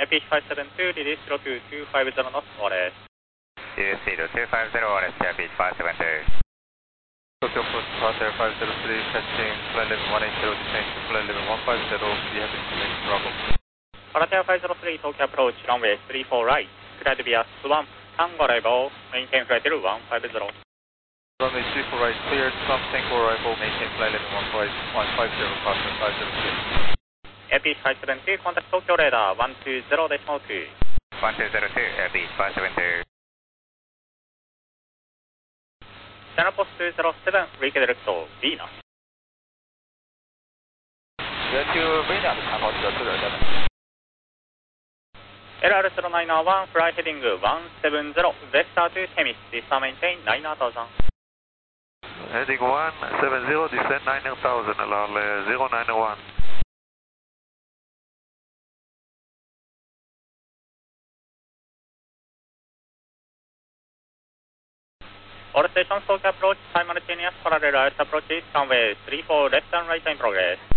Beach 572, release 02250 knots, ORS. US 0250, ORS, Beach 572. Tokyo Approach Departure 503, catching flight level 180, descent to flight level 150, we have information Bravo. Paratea 503, Tokyo Approach, runway 34 right, cleared via SWAMP, Tango arrival, maintain flight level 150. Runway 34 right, cleared, SWAMP Tango arrival, maintain flight level 150, passing 506. Beach 572, contact Tokyo radar 120.2. 1202, Beach 572. Channel post 207, redirect to Venus. Get to Venus, channel 207. LR0901, fly heading 170, vector to Themis, descend maintain 9000. Heading 170, descend 9000, LR 091. All stations Tokyo approach, simultaneous parallel ice approaches, runway 34 left and right in progress.